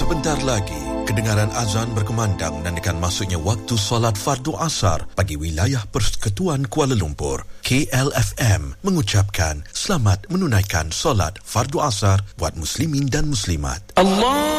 Sebentar lagi, kedengaran azan berkumandang menandakan masuknya waktu solat fardu asar bagi wilayah Persekutuan Kuala Lumpur. KLFM mengucapkan selamat menunaikan solat fardu asar buat muslimin dan muslimat. Allah